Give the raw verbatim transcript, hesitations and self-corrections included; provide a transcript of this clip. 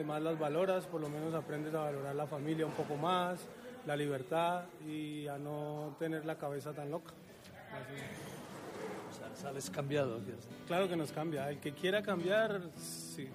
más las valoras, por lo menos aprendes a valorar la familia un poco más, la libertad y a no tener la cabeza tan loca. Así. O sea, sales cambiado. Claro que nos cambia, el que quiera cambiar, sí,